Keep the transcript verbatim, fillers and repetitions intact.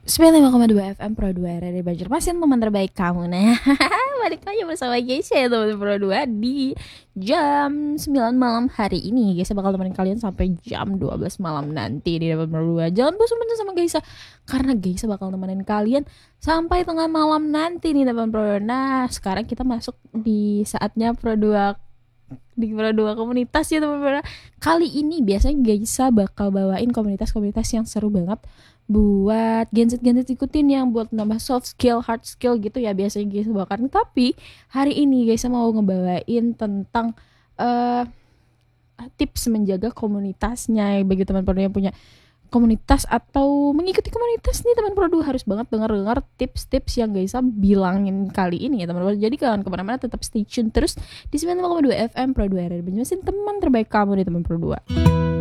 sembilan puluh lima koma dua F M Pro dua R R Banjarmasin, teman terbaik kamu. Nah, balik lagi bersama guys ya teman Pro dua di jam sembilan malam hari ini. Guys, bakal temenin kalian sampai jam dua belas malam nanti di Dapat Pro dua. Jangan bosan-bosan sama guys, karena guys bakal temenin kalian sampai tengah malam nanti nih Dapat Pro dua. Nah, sekarang kita masuk di saatnya Pro dua di Pro dua komunitas ya teman-teman. Kali ini biasanya Gaisa bakal bawain komunitas-komunitas yang seru banget buat genset-genset ikutin, yang buat nambah soft skill, hard skill gitu ya biasanya Gaisa bawakan. Tapi hari ini Gaisa mau ngebawain tentang uh, tips menjaga komunitasnya bagi teman-teman yang punya komunitas atau mengikuti komunitas nih. Teman Pro dua harus banget dengar-dengar tips-tips yang Gaisa bilangin kali ini ya teman-teman. Jadi kalian kemana-mana tetap stay tune terus di sembilan puluh lima koma dua F M Pro dua R R Banjarmasin, teman terbaik kamu nih teman Pro dua.